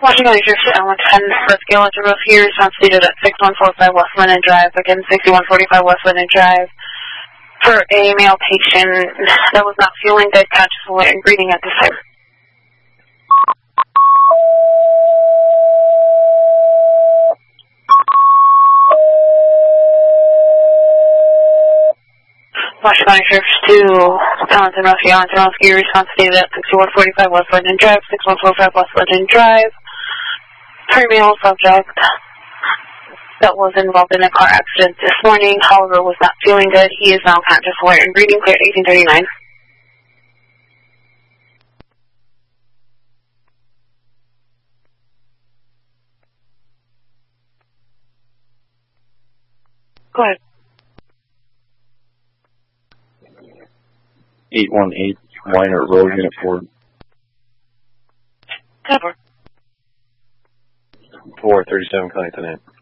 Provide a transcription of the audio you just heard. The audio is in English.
Washington County Sheriff's Allen 10 rescue on roof here. Response needed at 6145 West Linden Drive. Again, 6145 West Linden Drive. For a male patient that was not feeling good, conscious, alert, and breathing at this time. Washington County Sheriff's 2, Allenton Rescue, Allenton Rescue, response needed at 6145 West Linden Drive, 6145 West Linden Drive. For a male subject that was involved in a car accident this morning, however, was not feeling good. He is now conscious, alert, and breathing, clear at 1839. Go ahead. 818 Weiner Road, Unit 4. 10-4. 437 Connington.